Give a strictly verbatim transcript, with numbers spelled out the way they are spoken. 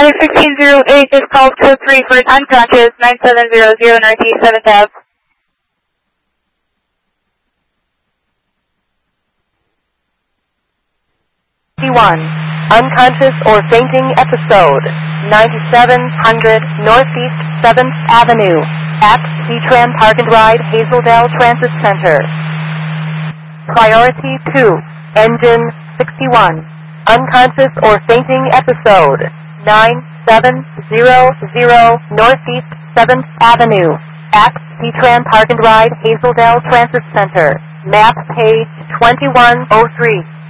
Pilot sixteen oh eight is called code three for unconscious nine seven zero zero Northeast seventh Ave. one. Unconscious or fainting episode. ninety-seven hundred Northeast seventh Avenue. At C-Tran Park and Ride Hazeldale Transit Center. Priority two. Engine sixty-one. Unconscious or fainting episode. nine seven zero zero Northeast seventh Avenue. At C-Tran Park and Ride Hazeldale Transit Center. Map page twenty-one oh three.